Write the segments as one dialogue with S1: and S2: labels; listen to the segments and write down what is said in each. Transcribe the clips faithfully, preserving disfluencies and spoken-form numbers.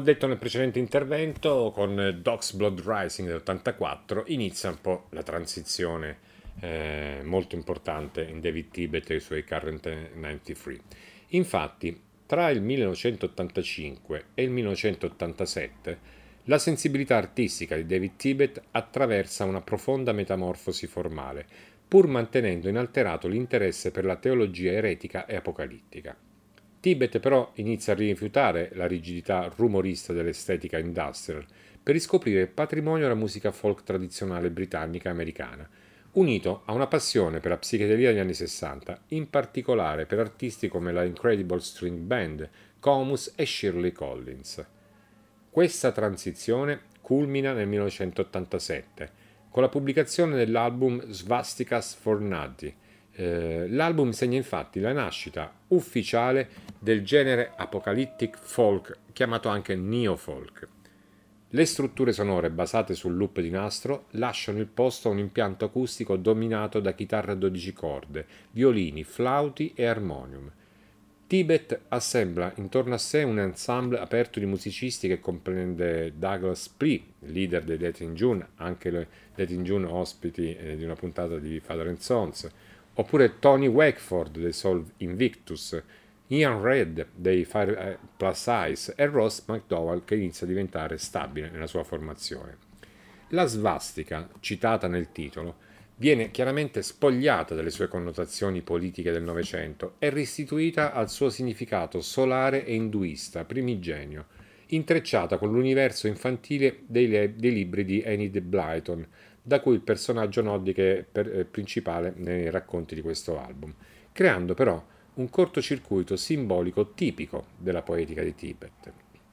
S1: detto nel precedente intervento, con Doc's Blood Rising dell'ottantaquattro inizia un po' la transizione eh, molto importante in David Tibet e i suoi Current novantatré. Infatti, tra il millenovecentottantacinque e il millenovecentottantasette la sensibilità artistica di David Tibet attraversa una profonda metamorfosi formale, pur mantenendo inalterato l'interesse per la teologia eretica e apocalittica. Tibet però inizia a rifiutare la rigidità rumorista dell'estetica industrial per riscoprire il patrimonio della musica folk tradizionale britannica e americana, unito a una passione per la psichedelia degli anni sessanta, in particolare per artisti come la Incredible String Band, Comus e Shirley Collins. Questa transizione culmina nel millenovecentottantasette con la pubblicazione dell'album Svastikas for Nuddy. Eh, l'album segna infatti la nascita ufficiale del genere apocalyptic folk, chiamato anche neo-folk. Le strutture sonore basate sul loop di nastro lasciano il posto a un impianto acustico dominato da chitarre a dodici corde, violini, flauti e armonium. Tibet assembla intorno a sé un ensemble aperto di musicisti che comprende Douglas Pree, leader dei Death in June, anche le Death in June ospiti eh, di una puntata di Father and Sons, oppure Tony Wakeford dei Soul Invictus, Ian Reid dei Fire Plus Ice e Ross McDowell, che inizia a diventare stabile nella sua formazione. La svastica, citata nel titolo, viene chiaramente spogliata dalle sue connotazioni politiche del Novecento e restituita al suo significato solare e induista primigenio, intrecciata con l'universo infantile dei, le- dei libri di Enid Blyton, da cui il personaggio nordico per, eh, principale nei racconti di questo album, creando però un cortocircuito simbolico tipico della poetica di Tibet.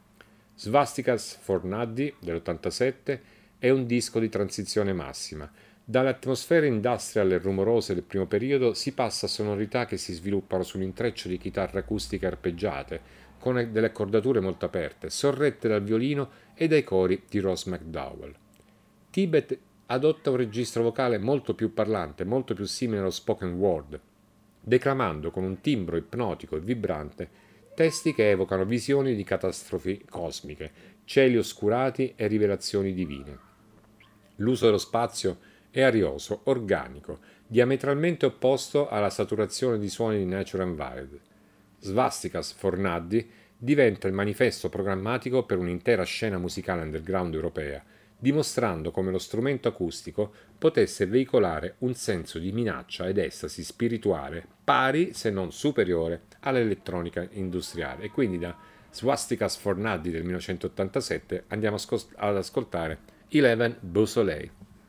S1: Svastikas for Nuddy dell'ottantasette è un disco di transizione massima. Dalle atmosfere industrial e rumorose del primo periodo si passa a sonorità che si sviluppano su un intreccio di chitarre acustiche arpeggiate, con delle accordature molto aperte, sorrette dal violino e dai cori di Ross McDowell. Tibet adotta un registro vocale molto più parlante, molto più simile allo spoken word, declamando con un timbro ipnotico e vibrante testi che evocano visioni di catastrofi cosmiche, cieli oscurati e rivelazioni divine. L'uso dello spazio è arioso, organico, diametralmente opposto alla saturazione di suoni di Nature and Wild. Svastikas for Nuddy diventa il manifesto programmatico per un'intera scena musicale underground europea, dimostrando come lo strumento acustico potesse veicolare un senso di minaccia ed estasi spirituale pari, se non superiore, all'elettronica industriale. E quindi da Svastikas for Nuddy del millenovecentottantasette andiamo ad ascoltare Eleven Beau Soleil.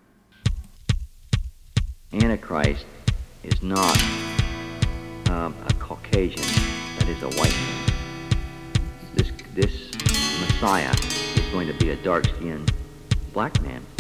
S2: Antichrist is not um, a Caucasian, that is a white man. This, this Messiah is going to be a dark-skinned black man.